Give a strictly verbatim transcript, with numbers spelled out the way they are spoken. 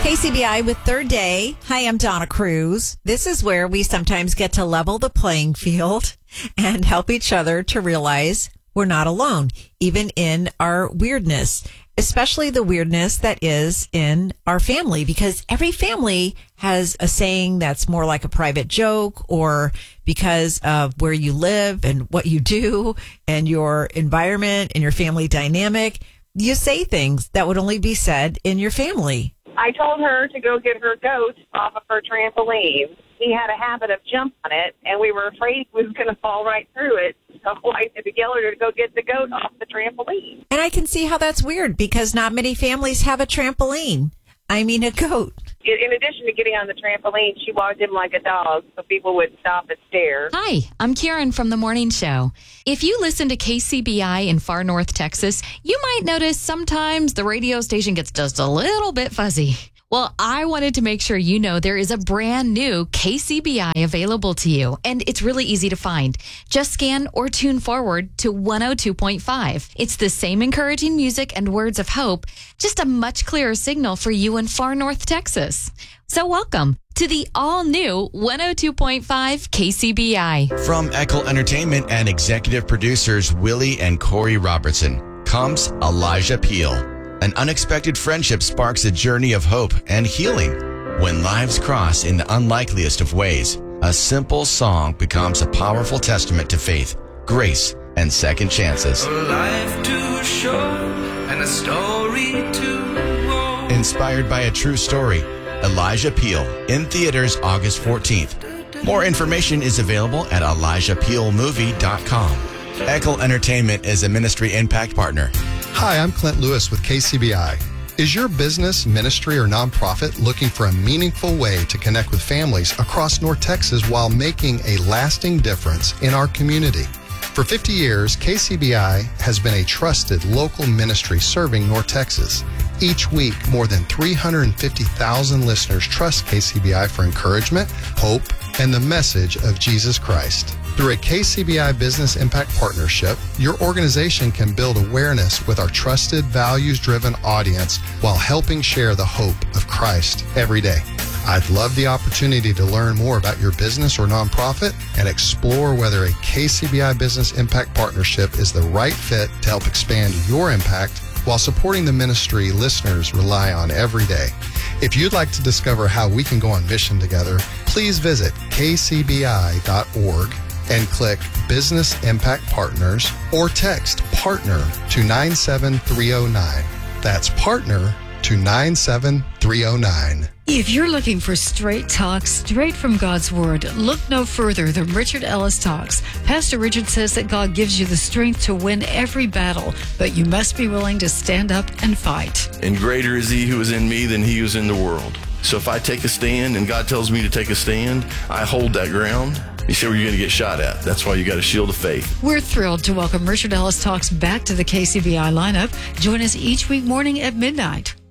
K C B I with Third Day. Hi, I'm Donna Cruz. This is where we sometimes get to level the playing field and help each other to realize we're not alone, even in our weirdness, especially the weirdness that is in our family, because every family has a saying that's more like a private joke, or because of where you live and what you do and your environment and your family dynamic, you say things that would only be said in your family. I told her to go get her goat off of her trampoline. He had a habit of jumping on it, and we were afraid he was going to fall right through it. So I had to yell her to go get the goat off the trampoline. And I can see how that's weird, because not many families have a trampoline. I mean, a goat. In addition to getting on the trampoline, she walked him like a dog, so people would stop and stare. Hi, I'm Karen from The Morning Show. If you listen to K C B I in far north Texas, you might notice sometimes the radio station gets just a little bit fuzzy. Well, I wanted to make sure you know there is a brand new K C B I available to you, and it's really easy to find. Just scan or tune forward to one oh two point five. It's the same encouraging music and words of hope, just a much clearer signal for you in far north Texas. So welcome to the all-new one oh two point five K C B I. From Eckel Entertainment and executive producers Willie and Corey Robertson comes Elijah Peel. An unexpected friendship sparks a journey of hope and healing. When lives cross in the unlikeliest of ways, a simple song becomes a powerful testament to faith, grace, and second chances. A life too short and a story too long. Inspired by a true story, Elijah Peel, in theaters August fourteenth. More information is available at elijah peel movie dot com. Eckel Entertainment is a ministry impact partner. Hi, I'm Clint Lewis with K C B I. Is your business, ministry, or nonprofit looking for a meaningful way to connect with families across North Texas while making a lasting difference in our community? For fifty years, K C B I has been a trusted local ministry serving North Texas. Each week, more than three hundred fifty thousand listeners trust K C B I for encouragement, hope, and the message of Jesus Christ. Through a K C B I Business Impact Partnership, your organization can build awareness with our trusted, values-driven audience while helping share the hope of Christ every day. I'd love the opportunity to learn more about your business or nonprofit and explore whether a K C B I Business Impact Partnership is the right fit to help expand your impact while supporting the ministry listeners rely on every day. If you'd like to discover how we can go on mission together, please visit k c b i dot org and click Business Impact Partners or text PARTNER to nine seven three oh nine. That's PARTNER to nine seven three oh nine. If you're looking for straight talk, straight from God's Word, look no further than Richard Ellis Talks. Pastor Richard says that God gives you the strength to win every battle, but you must be willing to stand up and fight. And greater is He who is in me than he who is in the world. So if I take a stand and God tells me to take a stand, I hold that ground. You see where you're going to get shot at. That's why you got a shield of faith. We're thrilled to welcome Richard Ellis Talks back to the K C B I lineup. Join us each week morning at midnight.